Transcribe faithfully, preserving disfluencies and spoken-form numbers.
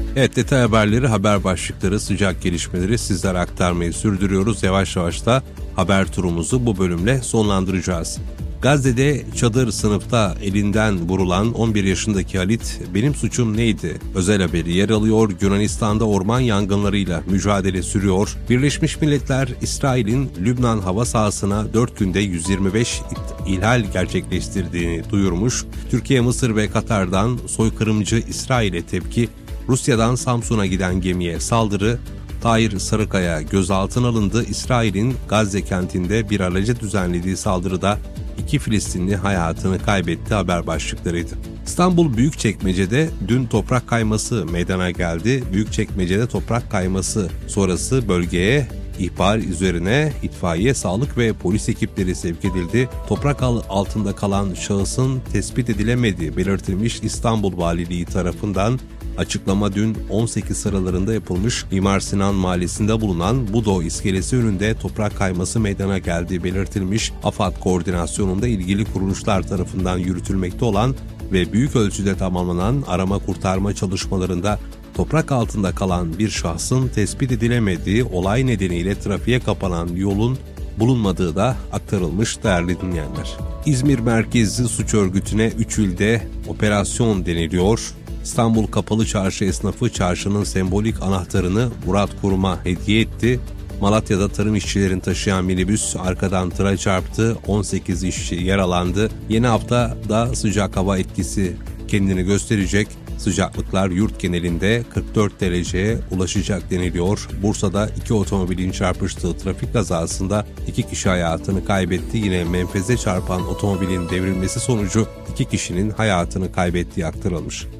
Evet, detay haberleri, haber başlıkları, sıcak gelişmeleri sizlere aktarmayı sürdürüyoruz. Yavaş yavaş da haber turumuzu bu bölümle sonlandıracağız. Gazze'de çadır sınıfta elinden vurulan on bir yaşındaki Halit, "Benim suçum neydi?" özel haberi yer alıyor. Yunanistan'da orman yangınlarıyla mücadele sürüyor. Birleşmiş Milletler, İsrail'in Lübnan hava sahasına dört günde yüz yirmi beş ihlal gerçekleştirdiğini duyurmuş. Türkiye, Mısır ve Katar'dan soykırımcı İsrail'e tepki, Rusya'dan Samsun'a giden gemiye saldırı, Tahir Sarıkaya gözaltına alındı. İsrail'in Gazze kentinde bir araca düzenlediği saldırıda iki Filistinli hayatını kaybetti haber başlıklarıydı. İstanbul Büyükçekmece'de dün toprak kayması meydana geldi. Büyükçekmece'de toprak kayması sonrası bölgeye ihbar üzerine itfaiye, sağlık ve polis ekipleri sevk edildi. Toprak altında kalan şahısın tespit edilemediği belirtilmiş. İstanbul Valiliği tarafından açıklama dün on sekiz sıralarında yapılmış. Mimar Sinan Mahallesi'nde bulunan Budo iskelesi önünde toprak kayması meydana geldiği belirtilmiş. AFAD koordinasyonunda ilgili kuruluşlar tarafından yürütülmekte olan ve büyük ölçüde tamamlanan arama kurtarma çalışmalarında toprak altında kalan bir şahsın tespit edilemediği, olay nedeniyle trafiğe kapanan yolun bulunmadığı da aktarılmış değerli dinleyenler. İzmir merkezli suç örgütüne üç ilde operasyon deniliyor. İstanbul Kapalı Çarşı esnafı çarşının sembolik anahtarını Murat Kurum'a hediye etti. Malatya'da tarım işçilerini taşıyan minibüs arkadan tıra çarptı. on sekiz işçi yaralandı. Yeni haftada sıcak hava etkisi kendini gösterecek. Sıcaklıklar yurt genelinde kırk dört dereceye ulaşacak deniliyor. Bursa'da iki otomobilin çarpıştığı trafik kazasında iki kişi hayatını kaybetti. Yine menfeze çarpan otomobilin devrilmesi sonucu iki kişinin hayatını kaybettiği aktarılmış.